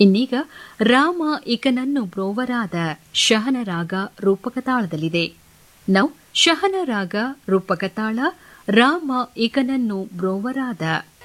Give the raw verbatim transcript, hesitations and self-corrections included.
ಇನ್ನೀಗ ರಾಮ ಇಕನನ್ನು ಬ್ರೋವರಾದ ಶಹನರಾಗ ರೂಪಕತಾಳದಲ್ಲಿದೆ. ನಾವು ಶಹನರಾಗ ರೂಪಕತಾಳ ರಾಮ ಇಕನನ್ನು ಬ್ರೋವರಾದ